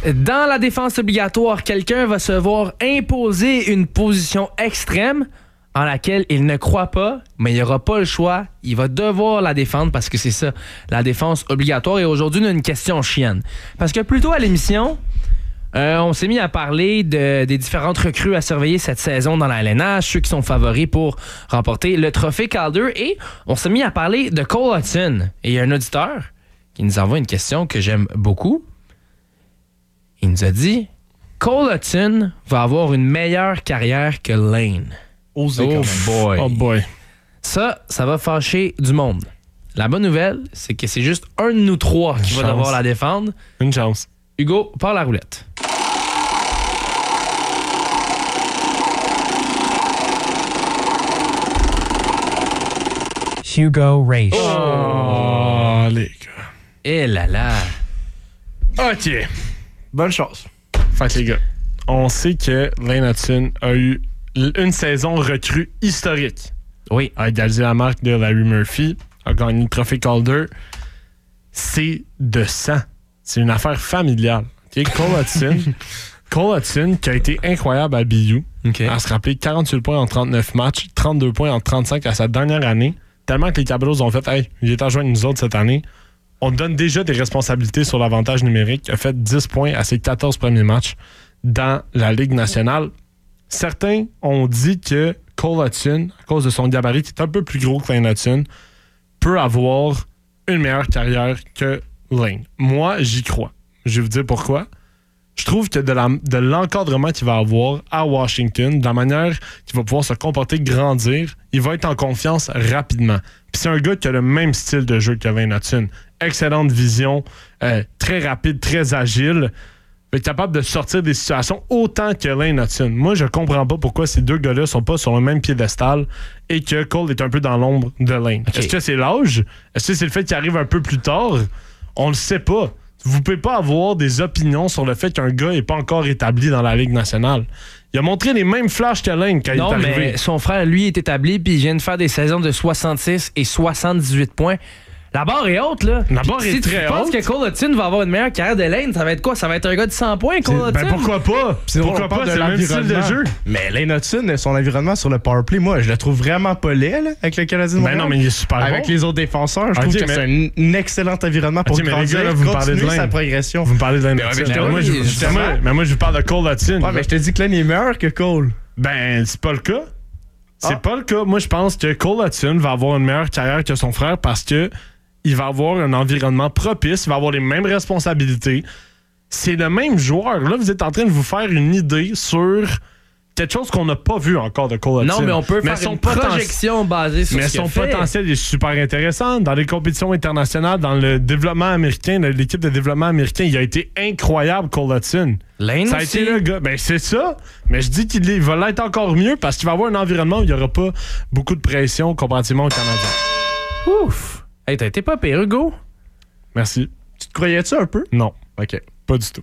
Dans la défense obligatoire, quelqu'un va se voir imposer une position extrême en laquelle il ne croit pas, mais il n'aura pas le choix. Il va devoir la défendre parce que c'est ça, la défense obligatoire. Et aujourd'hui, on a une question chienne. Parce que plus tôt à l'émission, on s'est mis à parler des différentes recrues à surveiller cette saison dans la LNH, ceux qui sont favoris pour remporter le trophée Calder. Et on s'est mis à parler de Cole Hudson. Et il y a un auditeur qui nous envoie une question que j'aime beaucoup. Il nous a dit « Cole Hudson va avoir une meilleure carrière que Lane. » Osé Oh boy. Oh boy. Ça va fâcher du monde. La bonne nouvelle, c'est que c'est juste un de nous trois qui va devoir la défendre. Une chance. Hugo, part la roulette. Hugo Race. Oh, les gars. Eh là là. OK. Bonne chance. Fait que les gars, on sait que Lane Hudson a eu une saison recrue historique. Oui. A égalisé la marque de Larry Murphy, a gagné le trophée Calder. C'est de sang. C'est une affaire familiale. Okay? Cole Hudson, qui a été incroyable à BU, à se rappeler 48 points en 39 matchs, 32 points en 35 à sa dernière année, tellement que les Capitals ont fait « Hey, il est à joindre nous autres cette année ». On donne déjà des responsabilités sur l'avantage numérique. Il a fait 10 points à ses 14 premiers matchs dans la Ligue nationale. Certains ont dit que Cole Hudson, à cause de son gabarit qui est un peu plus gros que Lane Hudson, peut avoir une meilleure carrière que Lane. Moi, j'y crois. Je vais vous dire pourquoi. Je trouve que de l'encadrement qu'il va avoir à Washington, de la manière qu'il va pouvoir se comporter, grandir, il va être en confiance rapidement. Puis c'est un gars qui a le même style de jeu que Lane Hudson. Excellente vision, très rapide, très agile, va être capable de sortir des situations autant que Lane Hudson. Moi, je comprends pas pourquoi ces deux gars-là sont pas sur le même piédestal et que Cole est un peu dans l'ombre de Lane. Okay. Est-ce que c'est l'âge? Est-ce que c'est le fait qu'il arrive un peu plus tard? On le sait pas. Vous pouvez pas avoir des opinions sur le fait qu'un gars n'est pas encore établi dans la Ligue nationale. Il a montré les mêmes flashs que Lane quand il est arrivé. Non, mais son frère, lui, est établi puis il vient de faire des saisons de 66 et 78 points. La barre est haute, là. La barre est très haute. Si tu penses que Cole Hudson va avoir une meilleure carrière de Lane, ça va être quoi? Ça va être un gars de 100 points, Cole Hudson? Ben pourquoi pas? Pourquoi pas? C'est le même style de jeu. Mais Lane Hudson, son environnement sur le powerplay, moi, je le trouve vraiment pas laid, là, avec le Canadien de Montréal. Ben non, mais il est super bon. Avec les autres défenseurs, je trouve que c'est un excellent environnement pour grandir, là, vous parlez de Lane. Sa progression. Vous me parlez de Lane Hudson. Moi, je vous parle de Cole Hudson. Ouais, mais je te dis que Lane est meilleur que Cole. Ben, c'est pas le cas. C'est pas le cas. Moi, je pense que Cole Hudson va avoir une meilleure carrière que son frère parce que il va avoir un environnement propice, il va avoir les mêmes responsabilités. C'est le même joueur. Là, vous êtes en train de vous faire une idée sur quelque chose qu'on n'a pas vu encore de Cole Hudson. Non, mais on peut faire une projection basée sur ce qu'il a fait. Mais son potentiel est super intéressant. Dans les compétitions internationales, dans le développement américain, l'équipe de développement américain, il a été incroyable, Cole Hudson. Lane ça a aussi. été le gars. Ben, c'est ça. Mais je dis qu'il va l'être encore mieux parce qu'il va avoir un environnement où il n'y aura pas beaucoup de pression comparativement au Canadien. Ouf! Hey, t'as été pas pire, Hugo? Merci. Tu te croyais-tu un peu? Non. OK. Pas du tout.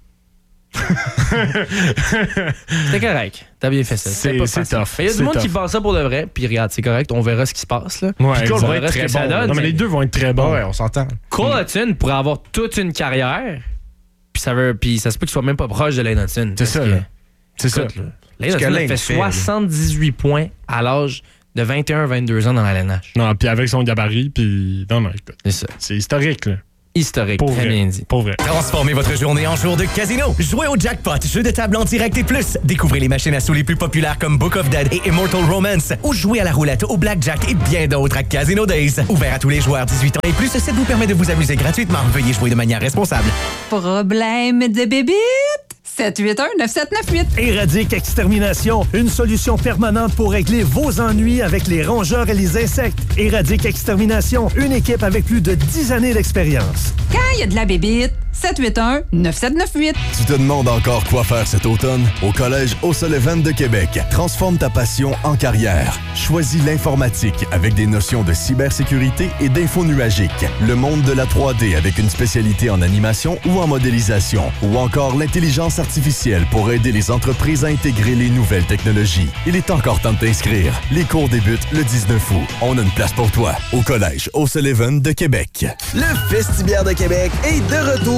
C'était correct. T'as bien fait ça. C'est tough. Il y a du monde qui pense ça pour de vrai. Puis regarde, c'est correct. On verra ce qui se passe. Là. Ouais, puis Cole va être très bon. Non, mais les deux vont être très bons. Ouais, on s'entend. Cole Hudson pourrait avoir toute une carrière. Puis ça se peut qu'il soit même pas proche de Lane Hudson. C'est ça. Là. C'est ça. Lane Hudson a fait 78 points à l'âge de 21-22 ans dans la LNH. Non, puis avec son gabarit, puis... Non, écoute. C'est ça. C'est historique, là. Historique, pour très vrai. bien dit. Pour vrai. Transformez votre journée en jour de casino. Jouez au jackpot, jeu de table en direct et plus. Découvrez les machines à sous les plus populaires comme Book of Dead et Immortal Romance. Ou jouez à la roulette, au blackjack et bien d'autres à Casino Days. Ouvert à tous les joueurs 18 ans et plus, ça vous permet de vous amuser gratuitement. Veuillez jouer de manière responsable. Problème de bébite? 781-9798. Éradique Extermination, une solution permanente pour régler vos ennuis avec les rongeurs et les insectes. Éradique Extermination, une équipe avec plus de 10 années d'expérience. Quand il y a de la bébite, 781-9798. Tu te demandes encore quoi faire cet automne? Au Collège O'Sullivan de Québec, transforme ta passion en carrière. Choisis l'informatique avec des notions de cybersécurité et d'info nuagique. Le monde de la 3D avec une spécialité en animation ou en modélisation. Ou encore l'intelligence artificielle pour aider les entreprises à intégrer les nouvelles technologies. Il est encore temps de t'inscrire. Les cours débutent le 19 août. On a une place pour toi au Collège O'Sullivan de Québec. Le Festibiaire de Québec est de retour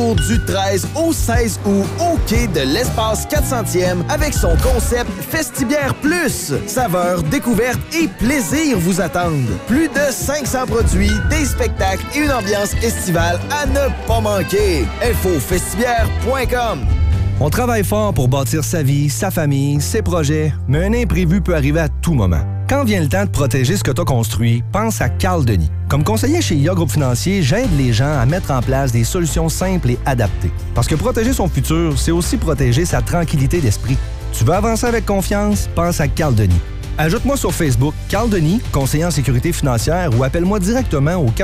retour du 13 au 16 août au quai de l'Espace 400e avec son concept Festibière Plus. Saveurs, découvertes et plaisir vous attendent. Plus de 500 produits, des spectacles et une ambiance estivale à ne pas manquer. Info-festibière.com. On travaille fort pour bâtir sa vie, sa famille, ses projets, mais un imprévu peut arriver à tout moment. Quand vient le temps de protéger ce que tu as construit, pense à Carl Denis. Comme conseiller chez IA Groupe Financier, j'aide les gens à mettre en place des solutions simples et adaptées. Parce que protéger son futur, c'est aussi protéger sa tranquillité d'esprit. Tu veux avancer avec confiance? Pense à Carl Denis. Ajoute-moi sur Facebook, Carl Denis, conseiller en sécurité financière, ou appelle-moi directement au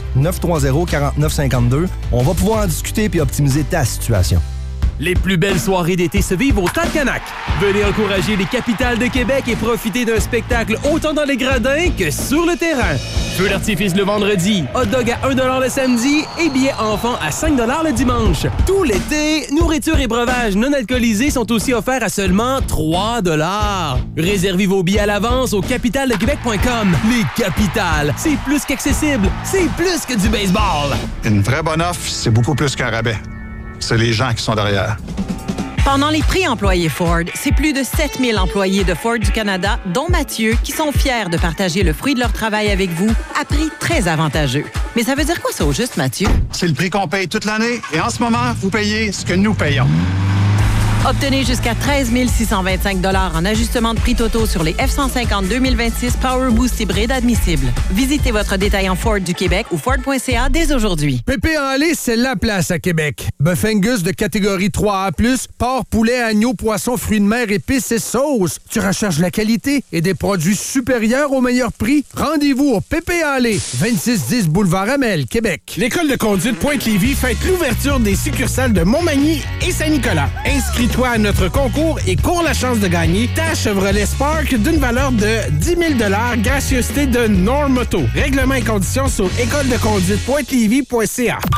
418-930-4952. On va pouvoir en discuter puis optimiser ta situation. Les plus belles soirées d'été se vivent au Talcanac. Venez encourager les capitales de Québec et profiter d'un spectacle autant dans les gradins que sur le terrain. Feu d'artifice le vendredi, hot dog à 1$ le samedi et billets enfants à 5$ le dimanche. Tout l'été, nourriture et breuvages non alcoolisés sont aussi offerts à seulement 3$. Réservez vos billets à l'avance au capitaledequebec.com. Les capitales, c'est plus qu'accessible, c'est plus que du baseball. Une vraie bonne offre, c'est beaucoup plus qu'un rabais. C'est les gens qui sont derrière. Pendant les prix employés Ford, c'est plus de 7000 employés de Ford du Canada, dont Mathieu, qui sont fiers de partager le fruit de leur travail avec vous à prix très avantageux. Mais ça veut dire quoi ça au juste, Mathieu? C'est le prix qu'on paye toute l'année et en ce moment, vous payez ce que nous payons. Obtenez jusqu'à 13 625 $ en ajustement de prix totaux sur les F-150 2026 Power Boost hybride admissibles. Visitez votre détaillant Ford du Québec ou Ford.ca dès aujourd'hui. Pépé en lait, c'est la place à Québec. Bœuf Angus de catégorie 3A+, porc, poulet, agneau, poisson, fruits de mer, épices et sauces. Tu recherches la qualité et des produits supérieurs au meilleur prix? Rendez-vous au Pépé en lait, 2610 Boulevard Amel, Québec. L'école de conduite Pointe-Lévis fête l'ouverture des succursales de Montmagny et Saint-Nicolas. Inscris-toi à notre concours et cours la chance de gagner ta Chevrolet Spark d'une valeur de 10 000 $, gracieuseté de Normoto. Règlements et conditions sur écoledeconduite.lévis.ca.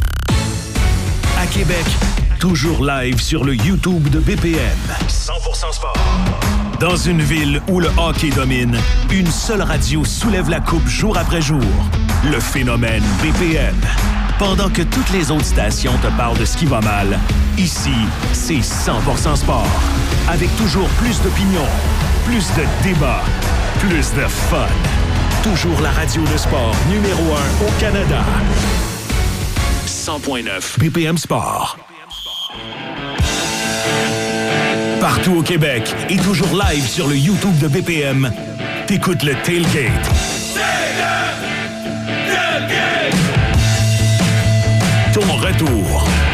À Québec, toujours live sur le YouTube de BPM. 100% sport. Dans une ville où le hockey domine, une seule radio soulève la coupe jour après jour. Le phénomène BPM. Pendant que toutes les autres stations te parlent de ce qui va mal, ici, c'est 100% sport. Avec toujours plus d'opinions, plus de débats, plus de fun. Toujours la radio de sport numéro 1 au Canada. 100.9 BPM Sport. Partout au Québec et toujours live sur le YouTube de BPM, t'écoutes le Tailgate. Ton retour